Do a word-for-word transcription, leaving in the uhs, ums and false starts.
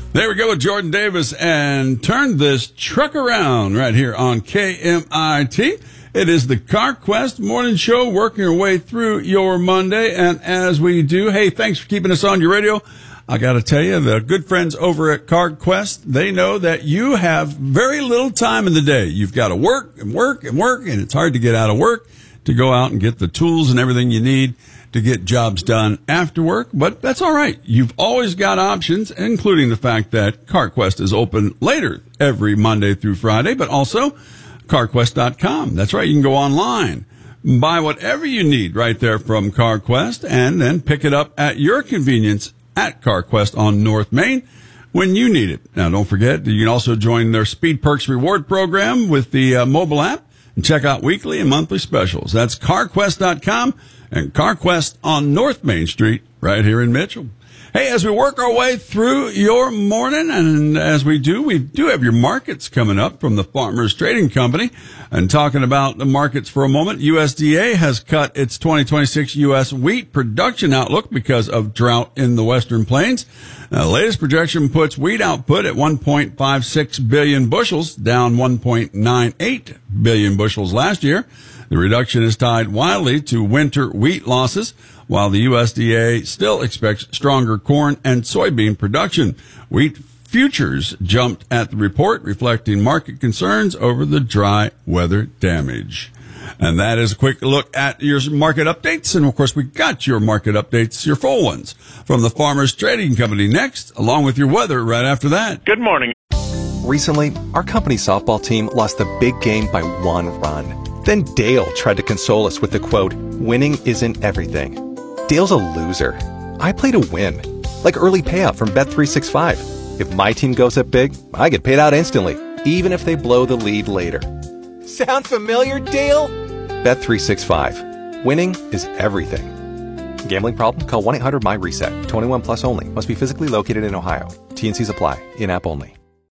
There we go with Jordan Davis and turn this truck around right here on K M I T. It is the CarQuest Morning Show, working our way through your Monday. And as we do, hey, thanks for keeping us on your radio. I got to tell you, the good friends over at CarQuest, they know that you have very little time in the day. You've got to work and work and work, and it's hard to get out of work to go out and get the tools and everything you need to get jobs done after work. But that's all right. You've always got options, including the fact that CarQuest is open later every Monday through Friday, but also CarQuest dot com. That's right. You can go online, buy whatever you need right there from CarQuest, and then pick it up at your convenience at CarQuest on North Main when you need it. Now, don't forget, you can also join their Speed Perks reward program with the uh, mobile app and check out weekly and monthly specials. That's CarQuest dot com and CarQuest on North Main Street right here in Mitchell. Hey, as we work our way through your morning, and as we do, we do have your markets coming up from the Farmers Trading Company. And talking about the markets for a moment, U S D A has cut its twenty twenty-six U S wheat production outlook because of drought in the Western Plains. Now, the latest projection puts wheat output at one point five six billion bushels, down one point nine eight billion bushels last year. The reduction is tied wildly to winter wheat losses, while the U S D A still expects stronger corn and soybean production. Wheat futures jumped at the report, reflecting market concerns over the dry weather damage. And that is a quick look at your market updates. And, of course, we got your market updates, your full ones, from the Farmers Trading Company next, along with your weather right after that. Good morning. Recently, our company softball team lost the big game by one run. Then Dale tried to console us with the quote, "Winning isn't everything." Dale's a loser. I play to win, like early payout from Bet three sixty-five. If my team goes up big, I get paid out instantly, even if they blow the lead later. Sound familiar, Dale? Bet three sixty-five. Winning is everything. Gambling problem? Call one eight hundred M Y RESET. twenty-one plus only. Must be physically located in Ohio. T and Cs apply. In-app only.